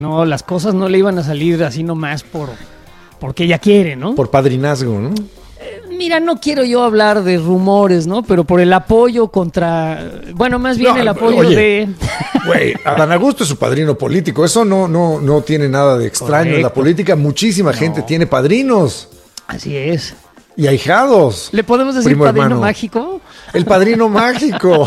No, las cosas no le iban a salir así nomás porque ella quiere, ¿no? Por padrinazgo, ¿no? Mira, no quiero yo hablar de rumores, ¿no? Pero por el apoyo contra... Bueno, más bien el apoyo de... Güey, Adán Augusto es su padrino político. Eso no tiene nada de extraño. Correcto. En la política muchísima gente tiene padrinos Así es. y ahijados. ¿Le podemos decir Primo padrino hermano. mágico? El padrino mágico.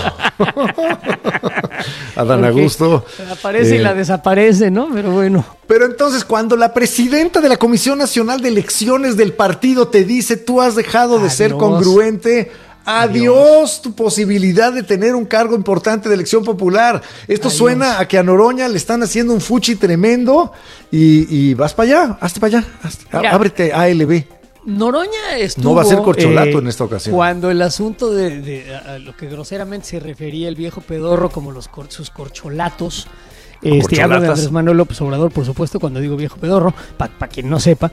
Adán Porque Augusto. aparece y la desaparece, ¿no? Pero bueno. Pero entonces, cuando la presidenta de la Comisión Nacional de Elecciones del partido te dice, tú has dejado de ser Adiós. congruente, adiós tu posibilidad de tener un cargo importante de elección popular. Esto Adiós. suena a que a Noroña le están haciendo un fuchi tremendo y vas para allá, hazte para allá, Mira. ábrete ALB. Noroña estuvo... No va a ser corcholato en esta ocasión. Cuando el asunto a lo que groseramente se refería el viejo pedorro como sus corcholatos... Hablo de Corcholatas. Andrés Manuel López Obrador, por supuesto, cuando digo viejo pedorro, para quien no sepa.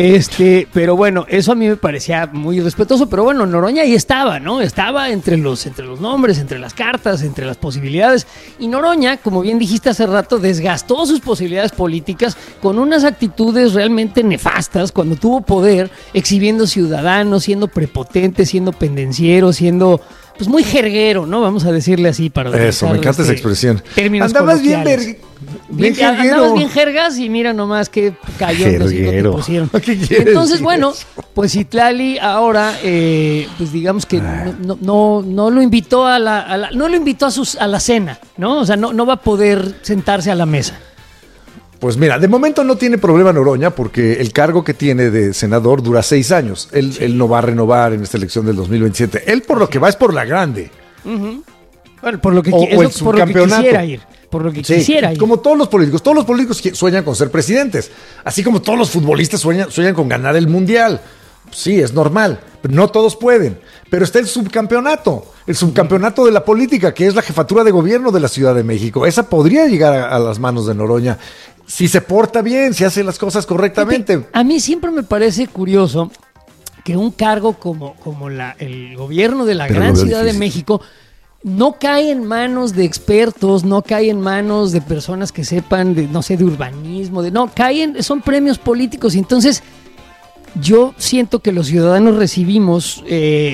Pero bueno, eso a mí me parecía muy irrespetuoso. Pero bueno, Noroña ahí estaba, ¿no? Estaba entre los nombres, entre las cartas, entre las posibilidades. Y Noroña, como bien dijiste hace rato, desgastó sus posibilidades políticas con unas actitudes realmente nefastas cuando tuvo poder, exhibiendo ciudadanos, siendo prepotente, siendo pendenciero, siendo... pues muy jerguero, ¿no? Vamos a decirle así para Eso, me encanta esa expresión. Términos Andabas bien coloquiales. bien Andabas jerguero. bien jergas y mira nomás qué cayó te Jerguero. pusieron. ¿Qué quieres Entonces, decir bueno, eso? pues Citlali ahora, pues digamos que no lo invitó no lo invitó a la cena, ¿no? O sea, no va a poder sentarse a la mesa. Pues mira, de momento no tiene problema Noroña porque el cargo que tiene de senador dura 6 años. Él no va a renovar en esta elección del 2027. Él por lo que va es por la grande. Bueno, por lo que, O es el por lo que subcampeonato. quisiera ir. Por lo que Sí, quisiera ir. como todos los políticos. Todos los políticos sueñan con ser presidentes. Así como todos los futbolistas sueñan con ganar el mundial. Sí, es normal. Pero no todos pueden. Pero está el subcampeonato de la política, que es la jefatura de gobierno de la Ciudad de México. Esa podría llegar a las manos de Noroña. Si se porta bien, si hace las cosas correctamente. A mí siempre me parece curioso que un cargo como el gobierno de la Pero gran lo veo Ciudad de difícil. México no cae en manos de expertos, no cae en manos de personas que sepan de, no sé, de urbanismo, son premios políticos. Y entonces yo siento que los ciudadanos recibimos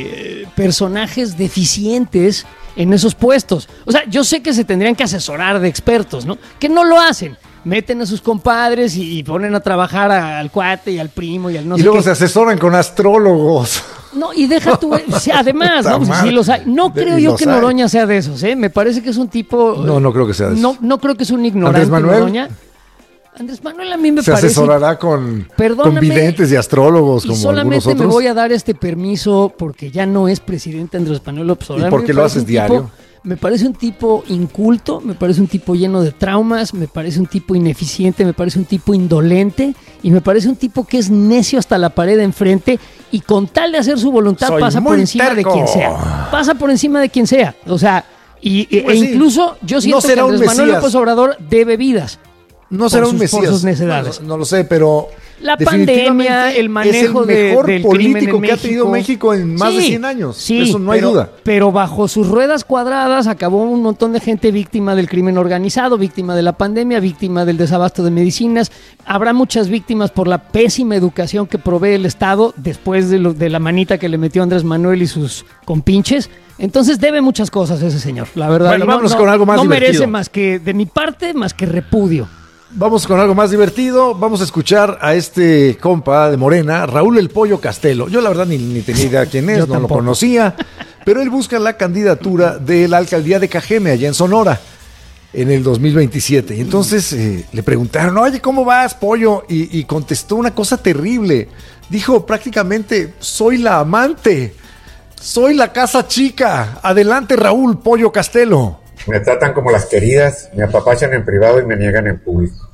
personajes deficientes en esos puestos. O sea, yo sé que se tendrían que asesorar de expertos, ¿no? Que no lo hacen. Meten a sus compadres y ponen a trabajar al cuate y al primo y al no Y sé luego qué. se asesoran con astrólogos. No, y deja tú, además, ¿no? Pues sí los hay. No creo Y yo los que hay. Noroña sea de esos, ¿eh? Me parece que es un tipo... No creo que sea de eso. No creo que es un ignorante, ¿Andrés Manuel? Noroña. Andrés Manuel a mí me Se parece... asesorará con Perdóname, videntes y astrólogos y como algunos solamente otros. me voy a dar este permiso porque ya no es presidente Andrés Manuel López Obrador. ¿Y por qué lo haces diario? Me parece un tipo inculto, me parece un tipo lleno de traumas, me parece un tipo ineficiente, me parece un tipo indolente y me parece un tipo que es necio hasta la pared de enfrente y con tal de hacer su voluntad Soy pasa por muy encima terco. de quien sea. Pasa por encima de quien sea. O sea, Pues sí. incluso yo siento No será que un Andrés Manuel Mesías. López Obrador debe vidas. No será por un sus- por mesías. sus necedades. No lo sé, pero La definitivamente pandemia, el manejo es el mejor del político crimen en que ha tenido México en más de 100 años. Sí, Eso no hay duda. Pero bajo sus ruedas cuadradas acabó un montón de gente víctima del crimen organizado, víctima de la pandemia, víctima del desabasto de medicinas. Habrá muchas víctimas por la pésima educación que provee el Estado después de la manita que le metió Andrés Manuel y sus compinches. Entonces debe muchas cosas ese señor, la verdad. Bueno, Y vámonos con algo más no divertido. merece más que, de mi parte, más que repudio. Vamos con algo más divertido. Vamos a escuchar a este compa de Morena, Raúl El Pollo Castelo. Yo la verdad ni tenía idea quién es, Yo no tampoco. lo conocía, pero él busca la candidatura de la alcaldía de Cajeme, allá en Sonora, en el 2027. Y entonces le preguntaron, oye, ¿cómo vas, Pollo? Y contestó una cosa terrible. Dijo prácticamente, soy la amante, soy la casa chica. Adelante, Raúl Pollo Castelo. Me tratan como las queridas, me apapachan en privado y me niegan en público.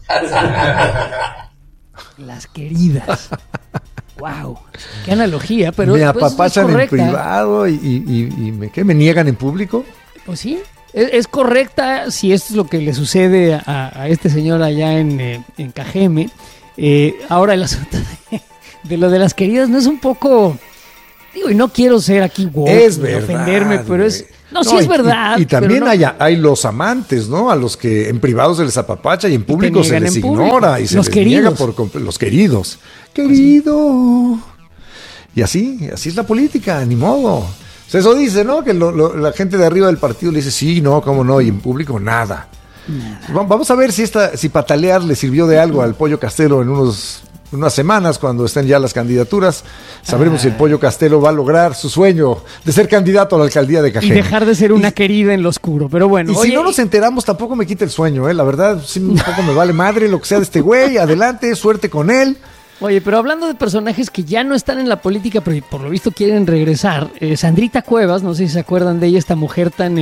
Las queridas. Wow, qué analogía, pero me pues, es apapachan en correcta. privado ¿qué? ¿Me niegan en público? Pues sí, es correcta si esto es lo que le sucede a este señor allá en Cajeme. Ahora el asunto de lo de las queridas no es un poco Digo, y no quiero ser aquí woke, Es ni verdad, ofenderme, pero es... güey. No, sí es verdad. Y también pero no. hay los amantes, ¿no? A los que en privado se les apapacha y en público se niegan les en público. ignora y se Los les niega queridos. por los queridos. Querido. Y así es la política, ni modo. O sea, eso dice, ¿no? Que la gente de arriba del partido le dice, sí, no, cómo no, y en público nada. Vamos a ver si patalear le sirvió de algo al Pollo Castelo en unas semanas, cuando estén ya las candidaturas. Sabremos si el Pollo Castelo va a lograr su sueño de ser candidato a la alcaldía de Y Cajeme. dejar de ser una querida en lo oscuro, pero bueno. Y si no nos enteramos, tampoco me quita el sueño, ¿eh? La verdad, sí, un poco me vale madre lo que sea de este güey. Adelante, suerte con él. Oye, pero hablando de personajes que ya no están en la política, pero por lo visto quieren regresar, Sandrita Cuevas, no sé si se acuerdan de ella, esta mujer tan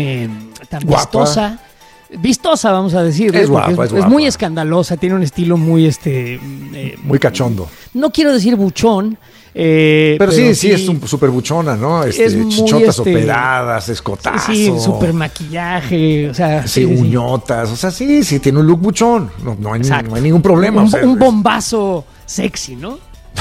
Guapa. vistosa, vamos a decir. Es guapa, es muy guapa. escandalosa, tiene un estilo muy, Muy cachondo. no quiero decir buchón, Pero sí, es súper buchona, ¿no? Es muy, chichotas operadas, escotazo. sí, súper maquillaje, o sea, Sí, uñotas, o sea, sí, tiene un look buchón. No hay ningún problema. Un, o sea, un bombazo sexy, ¿no?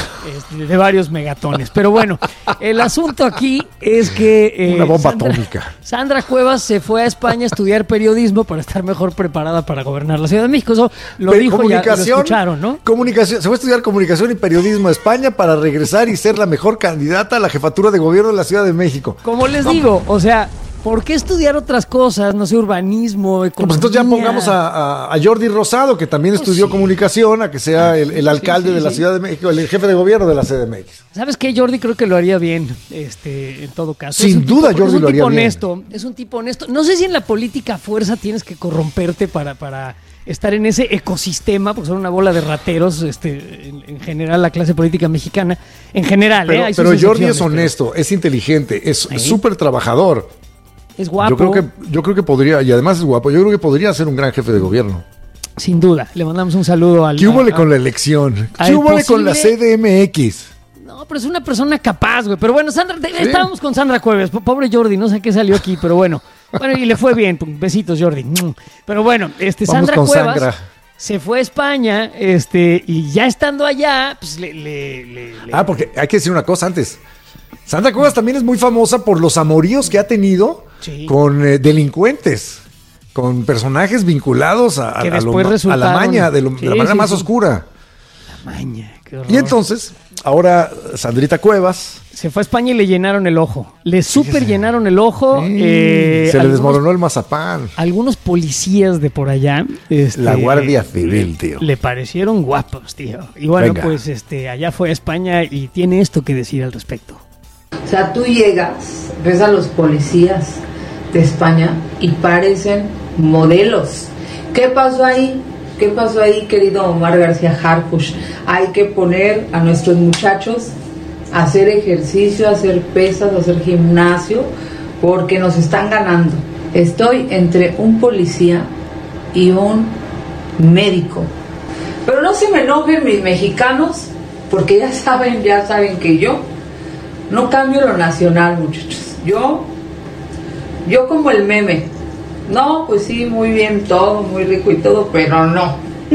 De varios megatones. Pero bueno, el asunto aquí es que... una bomba atómica. Sandra Cuevas se fue a España a estudiar periodismo para estar mejor preparada para gobernar la Ciudad de México. Eso lo dijo, ya lo escucharon, ¿no? Comunicación, se fue a estudiar comunicación y periodismo a España para regresar y ser la mejor candidata a la jefatura de gobierno de la Ciudad de México. Como les digo, o sea... ¿Por qué estudiar otras cosas? No sé, urbanismo, economía. Pues entonces ya pongamos a Jordi Rosado, que también estudió sí. comunicación, a que sea el alcalde de la Ciudad de México, el jefe de gobierno de la CDMX. ¿Sabes qué? Jordi creo que lo haría bien, en todo caso. Sin duda Jordi lo haría bien. Es un tipo honesto. No sé si en la política a fuerza tienes que corromperte para estar en ese ecosistema, porque son una bola de rateros, en general la clase política mexicana, en general. Hay Pero sus Jordi es excepciones, honesto, es inteligente, es ¿Sí? súper trabajador. Es guapo. Yo creo que podría, y además es guapo, yo creo que podría ser un gran jefe de gobierno. Sin duda. Le mandamos un saludo al... ¿Qué hubo con la elección? al ¿Qué hubo con la posible- CDMX? No, pero es una persona capaz, güey. Pero bueno, Sandra, estábamos con Sandra Cuevas. Pobre Jordi, no sé qué salió aquí, pero bueno. Bueno, y le fue bien. Besitos, Jordi. Pero bueno, Vamos Sandra con Cuevas Sandra. se fue a España, y ya estando allá, pues Porque hay que decir una cosa antes. Sandra Cuevas también es muy famosa por los amoríos que ha tenido Sí. con delincuentes, con personajes vinculados a Que la después maña, resultaron- de la Sí, manera sí, más sí. oscura. Maña, qué horror. Y entonces, ahora Sandrita Cuevas Se fue a España y le llenaron el ojo. Le super llenaron el ojo. se le algunos- desmoronó el mazapán. Algunos policías de por allá. La Guardia Civil, tío. Le parecieron guapos, tío. Y bueno, Venga. pues allá fue a España y tiene esto que decir al respecto. O sea, tú llegas, ves a los policías de España y parecen modelos. ¿Qué pasó ahí? ¿Qué pasó ahí, querido Omar García Harfuch? Hay que poner a nuestros muchachos a hacer ejercicio, a hacer pesas, a hacer gimnasio, porque nos están ganando. Estoy entre un policía y un médico. Pero no se me enojen mis mexicanos, porque ya saben que yo no cambio lo nacional, muchachos. Yo como el meme. No, pues sí, muy bien todo, muy rico y todo, pero no.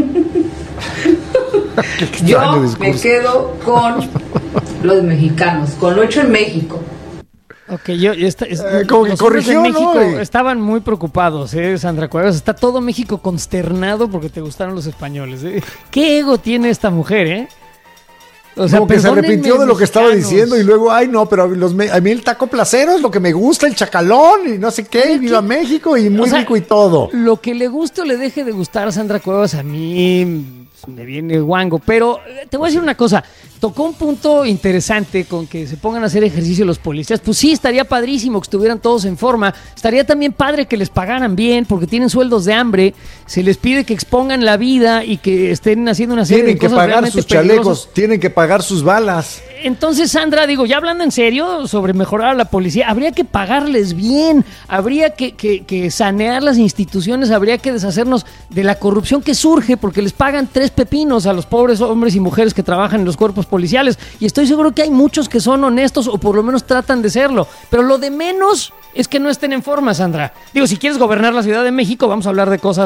Yo extraño me discurso. quedo con los mexicanos, con lo hecho en México. Ok, como que los hombres corrigió, de México ¿no? estaban muy preocupados, Sandra Cuevas. Está todo México consternado porque te gustaron los españoles. ¿Qué ego tiene esta mujer, eh? O sea, Como que se perdónenme, arrepintió de lo que estaba mexicanos. diciendo y luego, ay no, pero a mí el taco placero es lo que me gusta, el chacalón y no sé qué, y viva México y muy O sea, rico y todo. Lo que le guste o le deje de gustar a Sandra Cuevas, a mí me viene guango. Pero te voy a decir una cosa. Tocó un punto interesante con que se pongan a hacer ejercicio los policías. Pues sí, estaría padrísimo que estuvieran todos en forma. Estaría también padre que les pagaran bien porque tienen sueldos de hambre. Se les pide que expongan la vida y que estén haciendo una serie Tienen de que cosas pagar realmente sus peligrosas. chalecos, tienen que pagar sus balas. Entonces, Sandra, digo, ya hablando en serio sobre mejorar a la policía, habría que pagarles bien, habría que sanear las instituciones, habría que deshacernos de la corrupción que surge porque les pagan 3 pepinos a los pobres hombres y mujeres que trabajan en los cuerpos policiales. Y estoy seguro que hay muchos que son honestos o por lo menos tratan de serlo. Pero lo de menos es que no estén en forma, Sandra. Digo, si quieres gobernar la Ciudad de México, vamos a hablar de cosas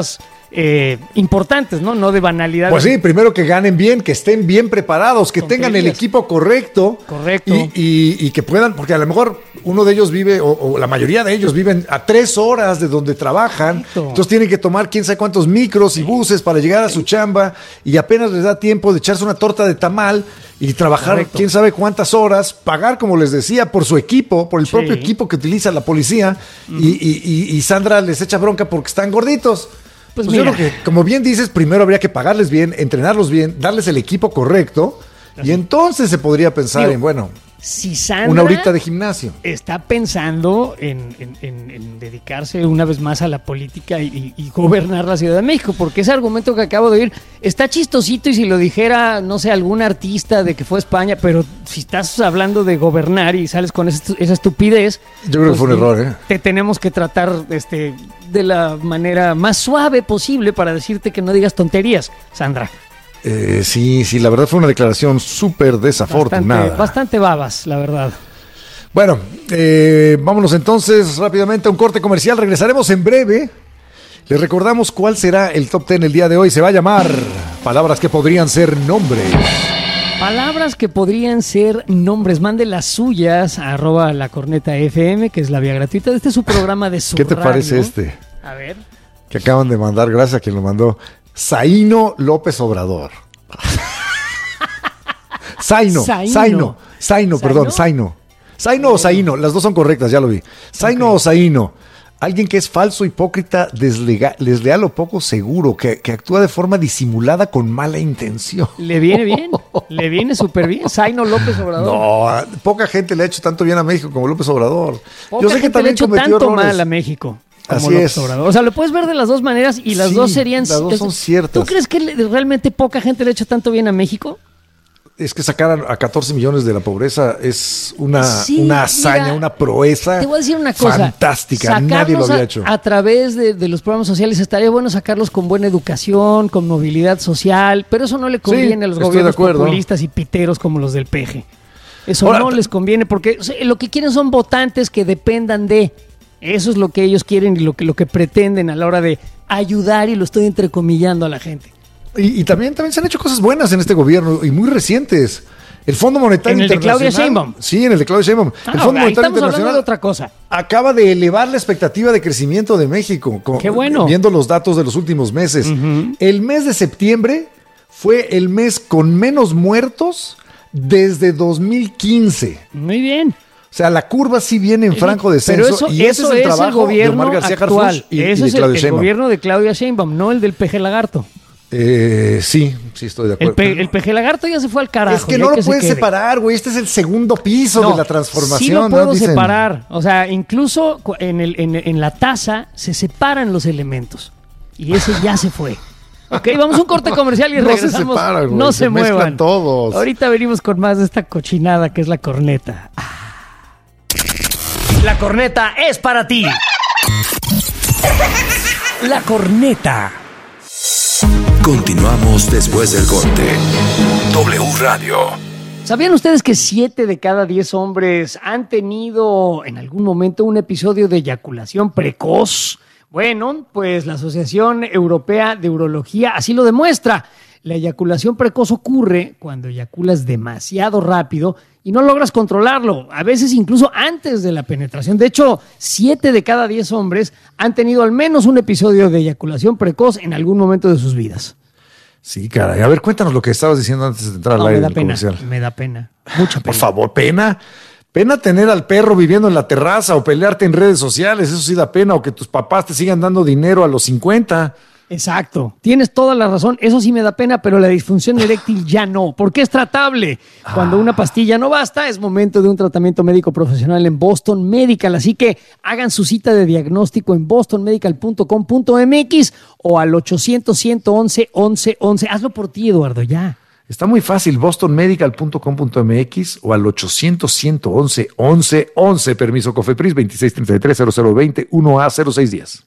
importantes, ¿no? No de banalidades. Pues sí, primero que ganen bien, que estén bien preparados, que tengan el equipo correcto. Correcto. Y que puedan, porque a lo mejor uno de ellos vive, o la mayoría de ellos viven a 3 horas de donde trabajan. Correcto. Entonces tienen que tomar quién sabe cuántos micros y buses para llegar a su chamba y apenas les da tiempo de echarse una torta de tamal y trabajar Correcto. quién sabe cuántas horas, pagar, como les decía, por su equipo, por el propio equipo que utiliza la policía. Y Sandra les echa bronca porque están gorditos. Pues Yo mira. creo que, como bien dices, primero habría que pagarles bien, entrenarlos bien, darles el equipo correcto y entonces se podría pensar Digo, en, bueno, si Sandra una horita de gimnasio. está pensando en dedicarse una vez más a la política y gobernar la Ciudad de México, porque ese argumento que acabo de oír está chistosito y si lo dijera, no sé, algún artista de que fue a España, pero si estás hablando de gobernar y sales con esa estupidez... Yo creo que fue un error, ¿eh? Te tenemos que tratar de la manera más suave posible para decirte que no digas tonterías, Sandra. Sí, la verdad fue una declaración súper desafortunada. Bastante babas, la verdad. Bueno, vámonos entonces rápidamente a un corte comercial. Regresaremos en breve. Les recordamos cuál será el top 10 el día de hoy. Se va a llamar Palabras que podrían ser nombres. Palabras que podrían ser nombres. Mande las suyas a @lacornetafm, que es la vía gratuita. Este es su programa de su ¿Qué te radio. parece este? A ver. Que acaban de mandar, gracias a quien lo mandó. Zaino López Obrador. Zaino, perdón, Zaino. Zaino o Zaino, las dos son correctas, ya lo vi. Zaino o Zaino. Alguien que es falso, hipócrita, desleal o poco seguro, que actúa de forma disimulada con mala intención. Le viene bien, le viene súper bien. Zaino López Obrador. No, poca gente le ha hecho tanto bien a México como López Obrador. Poca gente le ha hecho tanto mal a México. Como Así López es. Obrador. O sea, lo puedes ver de las dos maneras y las dos serían... Las dos son ciertas. ¿Tú crees que realmente poca gente le ha hecho tanto bien a México? Es que sacar a 14 millones de la pobreza es una hazaña, mira, una proeza. Te voy a decir una cosa. Fantástica, nadie lo había hecho. A través de los programas sociales estaría bueno sacarlos con buena educación, con movilidad social, pero eso no le conviene a los gobiernos populistas y piteros como los del PG. Eso ahora, no les conviene porque lo que quieren son votantes que dependan de... Eso es lo que ellos quieren y lo que pretenden a la hora de ayudar, y lo estoy entrecomillando a la gente. Y también se han hecho cosas buenas en este gobierno y muy recientes. El Fondo Monetario Internacional. ¿En el de Claudia Sheinbaum? Sí, en el de Claudia Sheinbaum. El Fondo Monetario Internacional de otra cosa. Acaba de elevar la expectativa de crecimiento de México. Qué bueno. Viendo los datos de los últimos meses. Uh-huh. El mes de septiembre fue el mes con menos muertos desde 2015. Muy bien. O sea, la curva sí viene en franco descenso. Pero eso es el trabajo de Omar García Harfuch y eso de Claudia es el gobierno de Claudia Sheinbaum, no el del PG Lagarto. Sí, estoy de acuerdo. El PG Lagarto ya se fue al carajo. Es que no lo puedes separar, güey. Este es el segundo piso de la transformación. Sí lo puedo separar. O sea, incluso en la taza se separan los elementos. Y ese ya se fue. Ok, vamos a un corte comercial y regresamos. No se separan, güey. No se muevan todos. Ahorita venimos con más de esta cochinada que es la corneta. La corneta es para ti. La corneta. Continuamos después del corte. W Radio. ¿Sabían ustedes que 7 de cada 10 hombres han tenido en algún momento un episodio de eyaculación precoz? Bueno, pues la Asociación Europea de Urología así lo demuestra. La eyaculación precoz ocurre cuando eyaculas demasiado rápido y no logras controlarlo, a veces incluso antes de la penetración. De hecho, 7 de cada 10 hombres han tenido al menos un episodio de eyaculación precoz en algún momento de sus vidas. Sí, caray. A ver, cuéntanos lo que estabas diciendo antes de entrar al aire del comercial. Me da pena, mucha pena. Por favor, pena. Pena tener al perro viviendo en la terraza o pelearte en redes sociales, eso sí da pena, o que tus papás te sigan dando dinero a los 50. Exacto, tienes toda la razón, eso sí me da pena, pero la disfunción eréctil ya no, porque es tratable. Cuando una pastilla no basta, es momento de un tratamiento médico profesional en Boston Medical, así que hagan su cita de diagnóstico en bostonmedical.com.mx o al 800-111-1111. Hazlo por ti, Eduardo, ya. Está muy fácil, bostonmedical.com.mx o al 800-111-1111. Permiso COFEPRIS 2633-0020 1A0610.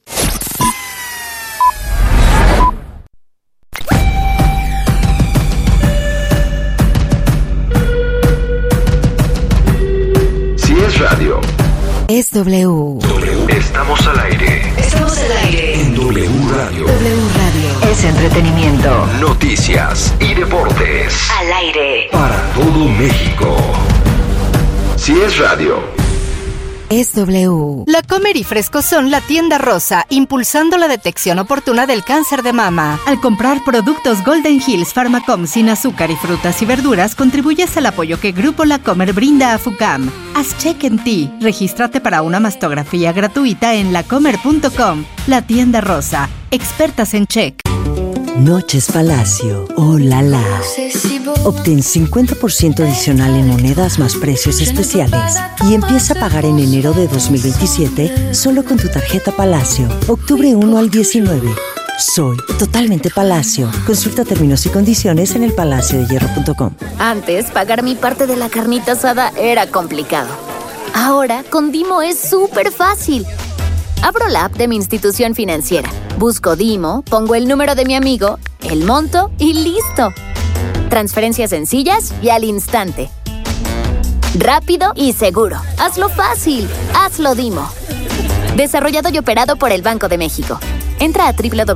Si es radio, es W. Estamos al aire. Estamos al aire. En W Radio. W Radio. es entretenimiento. Noticias y deportes. Al aire. Para todo México. Si es radio. Es W. La Comer y Fresco son la tienda rosa, impulsando la detección oportuna del cáncer de mama. Al comprar productos Golden Hills Pharmacom sin azúcar y frutas y verduras, contribuyes al apoyo que Grupo La Comer brinda a FUCAM. Haz check en ti. Regístrate para una mastografía gratuita en lacomer.com. La tienda rosa. Expertas en check. Noches Palacio. ¡Oh, la la! Obtén 50% adicional en monedas más precios especiales y empieza a pagar en enero de 2027 solo con tu tarjeta Palacio. Octubre 1 al 19. Soy totalmente Palacio. Consulta términos y condiciones en elpalaciodehierro.com. Antes, pagar mi parte de la carnita asada era complicado. Ahora, con Dimo es súper fácil. Abro la app de mi institución financiera, busco Dimo, pongo el número de mi amigo, el monto y ¡listo! Transferencias sencillas y al instante. Rápido y seguro. Hazlo fácil. Hazlo Dimo. Desarrollado y operado por el Banco de México. Entra a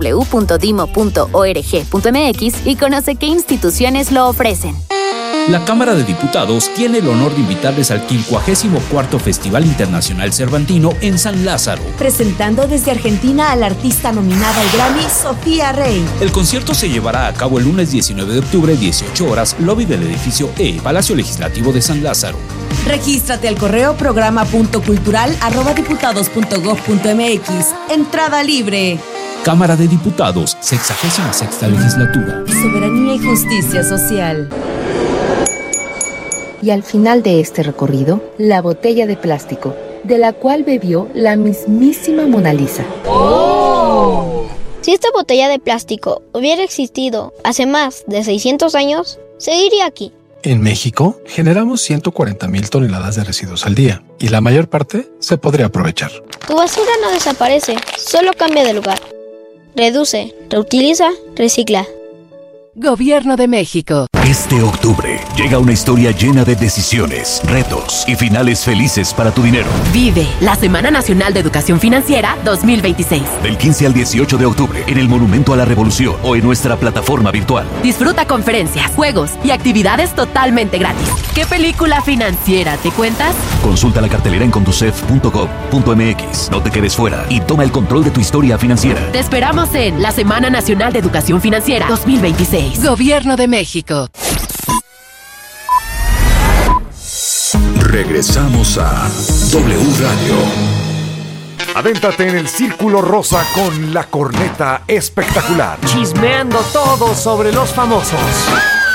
www.dimo.org.mx y conoce qué instituciones lo ofrecen. La Cámara de Diputados tiene el honor de invitarles al 54º Festival Internacional Cervantino en San Lázaro. Presentando desde Argentina a la artista nominada al Grammy, Sofía Rey. El concierto se llevará a cabo el lunes 19 de octubre, 18 horas, lobby del edificio E, Palacio Legislativo de San Lázaro. Regístrate al correo programa.cultural@diputados.gov.mx. Entrada libre. Cámara de Diputados, 66ª Legislatura. Soberanía y justicia social. Y al final de este recorrido, la botella de plástico, de la cual bebió la mismísima Mona Lisa. ¡Oh! Si esta botella de plástico hubiera existido hace más de 600 años, seguiría aquí. En México, generamos 140,000 toneladas de residuos al día, y la mayor parte se podría aprovechar. Tu basura no desaparece, solo cambia de lugar. Reduce, reutiliza, recicla. Gobierno de México. Este octubre llega una historia llena de decisiones, retos y finales felices para tu dinero. Vive la Semana Nacional de Educación Financiera 2026. Del 15 al 18 de octubre en el Monumento a la Revolución o en nuestra plataforma virtual. Disfruta conferencias, juegos y actividades totalmente gratis. ¿Qué película financiera te cuentas? Consulta la cartelera en conducef.gov.mx. No te quedes fuera y toma el control de tu historia financiera. Te esperamos en la Semana Nacional de Educación Financiera 2026. Gobierno de México. Regresamos a W Radio. Adéntrate en el Círculo Rosa con la corneta espectacular. Chismeando todo sobre los famosos.